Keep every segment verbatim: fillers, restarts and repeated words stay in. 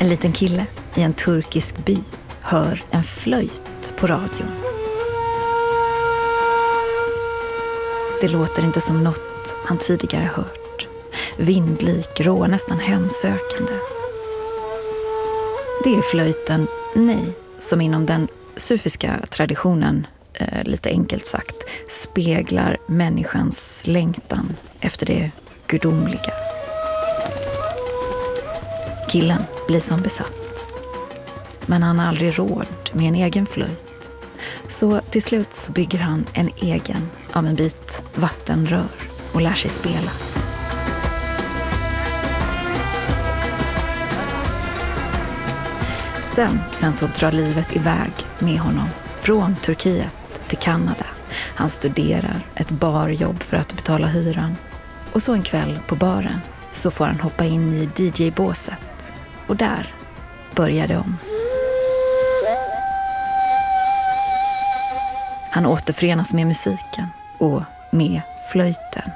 En liten kille i en turkisk by hör en flöjt på radion. Det låter inte som något han tidigare hört. Vindlik, rå, nästan hemsökande. Det är flöjten nej, som inom den sufiska traditionen, eh, lite enkelt sagt, speglar människans längtan efter det gudomliga. Killen blir som besatt. Men han har aldrig råd med en egen flöjt. Så till slut så bygger han en egen av en bit vattenrör och lär sig spela. Sen, sen så drar livet iväg med honom från Turkiet till Kanada. Han studerar ett barjobb för att betala hyran. Och så en kväll på baren så får han hoppa in i D J-båset. Och där börjar det om. Han återförenas med musiken och med flöjten.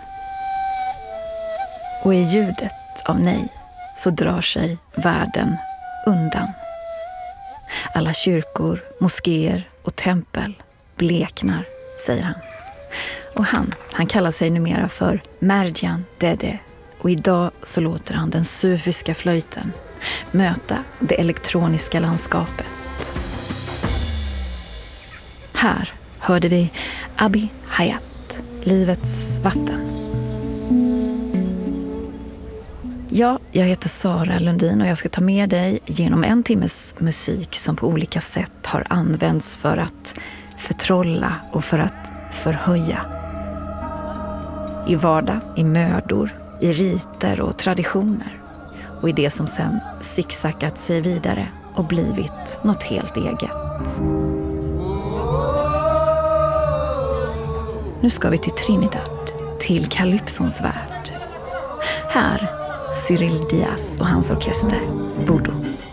Och i ljudet av nej så drar sig världen undan. Alla kyrkor, moskéer och tempel bleknar, säger han. Och han, han kallar sig numera för Mercan Dede. Och idag så låter han den sufiska flöjten möta det elektroniska landskapet. Här hörde vi Abi Hayat, livets vatten. Ja, jag heter Sara Lundin och jag ska ta med dig genom en timmes musik som på olika sätt har använts för att förtrolla och för att förhöja. I vardag, i mödor, i riter och traditioner. Och i det som sen zigzackat sig vidare och blivit något helt eget. Nu ska vi till Trinidad, till Calypsons värld. Här Cyril Diaz och hans orkester, Voodoo.